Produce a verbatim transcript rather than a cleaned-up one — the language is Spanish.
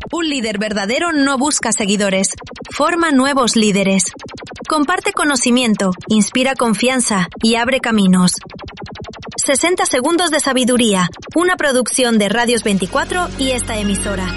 Un líder verdadero no busca seguidores, forma nuevos líderes. Comparte conocimiento, inspira confianza y abre caminos. sesenta segundos de sabiduría, una producción de Radios veinticuatro y esta emisora.